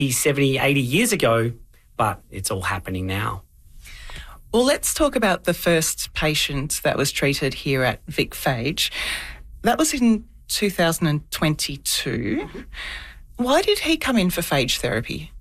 70, 80 years ago, but it's all happening now. Well, let's talk about the first patient that was treated here at Vic Phage. That was in 2022. Why did he come in for phage therapy?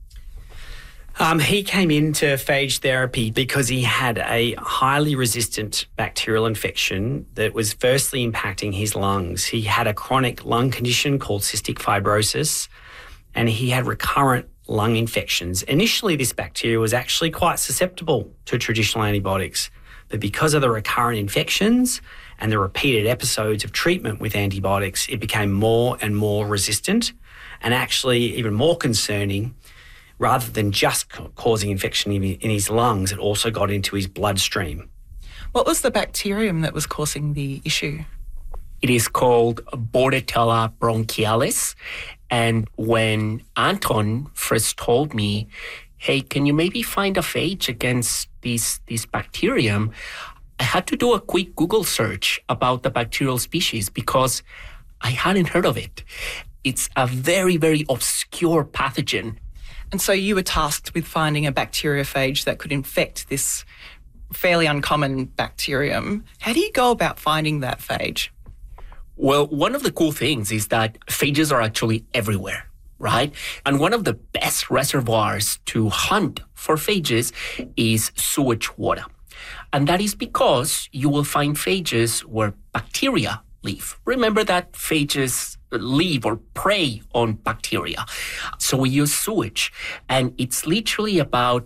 He came into phage therapy because he had a highly resistant bacterial infection that was firstly impacting his lungs. He had a chronic lung condition called cystic fibrosis, and he had recurrent lung infections. Initially, this bacteria was actually quite susceptible to traditional antibiotics, but because of the recurrent infections and the repeated episodes of treatment with antibiotics, it became more and more resistant, and actually even more concerning. Rather than just causing infection in his lungs, it also got into his bloodstream. What was the bacterium that was causing the issue? It is called Bordetella bronchialis. And when Anton first told me, hey, can you maybe find a phage against this bacterium? I had to do a quick Google search about the bacterial species because I hadn't heard of it. It's a very, very obscure pathogen. And so you were tasked with finding a bacteriophage that could infect this fairly uncommon bacterium. How do you go about finding that phage? Well, one of the cool things is that phages are actually everywhere, right? And one of the best reservoirs to hunt for phages is sewage water. And that is because you will find phages where bacteria live. Remember that phages live or prey on bacteria. So we use sewage, and it's literally about,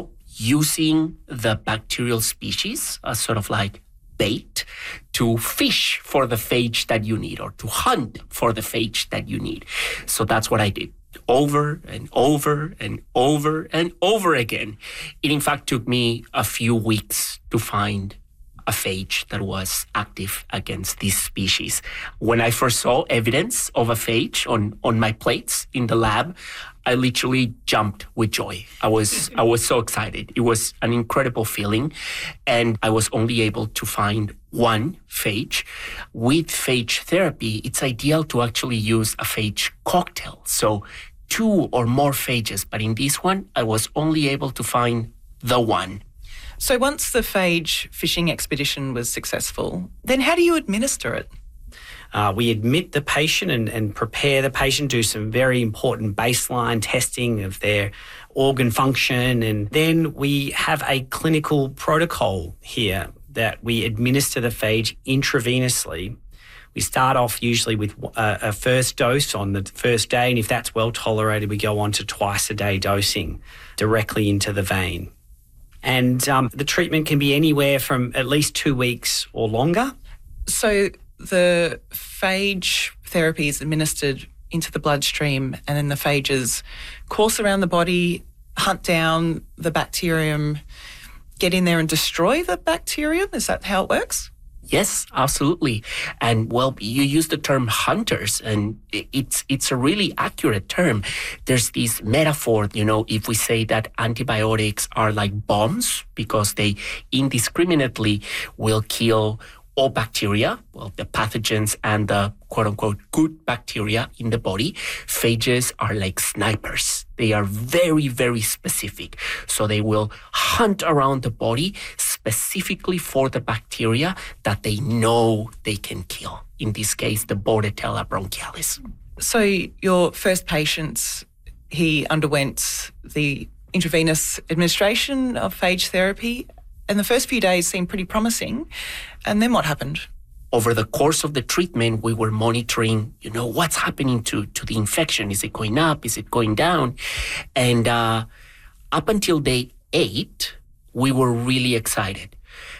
using the bacterial species as sort of like bait to fish for the phage that you need or to hunt for the phage that you need. So that's what I did over and over and over and over again. It in fact took me a few weeks to find a phage that was active against this species. When I first saw evidence of a phage on my plates in the lab, I literally jumped with joy. I was so excited. It was an incredible feeling, and I was only able to find one phage. With phage therapy, it's ideal to actually use a phage cocktail, so 2 or more phages. But in this one, I was only able to find the one. So once the phage fishing expedition was successful, then how do you administer it? We admit the patient and prepare the patient, do some very important baseline testing of their organ function, and then we have a clinical protocol here that we administer the phage intravenously. We start off usually with a first dose on the first day, and if that's well tolerated, we go on to twice-a-day dosing directly into the vein. And the treatment can be anywhere from at least 2 weeks or longer. So the phage therapy is administered into the bloodstream, and then the phages course around the body, hunt down the bacterium, get in there and destroy the bacterium? Is that how it works? Yes, absolutely. And well, you use the term hunters, and it's a really accurate term. There's this metaphor, if we say that antibiotics are like bombs because they indiscriminately will kill all bacteria, well, the pathogens and the quote-unquote good bacteria in the body. Phages are like snipers. They are very, very specific. So they will hunt around the body specifically for the bacteria that they know they can kill. In this case, the Bordetella bronchialis. So your first patient, he underwent the intravenous administration of phage therapy, and the first few days seemed pretty promising. And then what happened? Over the course of the treatment, we were monitoring, what's happening to the infection. Is it going up? Is it going down? And up until day 8, we were really excited.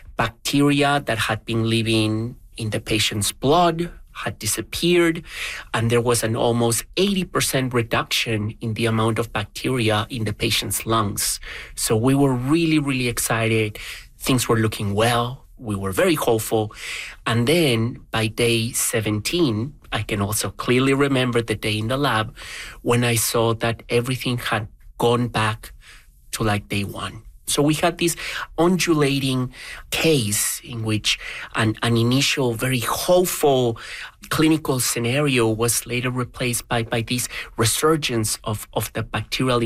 Bacteria that had been living in the patient's blood had disappeared, and there was an almost 80% reduction in the amount of bacteria in the patient's lungs. So we were really, really excited. Things were looking well. We were very hopeful. And then by day 17, I can also clearly remember the day in the lab when I saw that everything had gone back to like day 1. So we had this undulating case in which an initial very hopeful clinical scenario was later replaced by this resurgence of the bacterial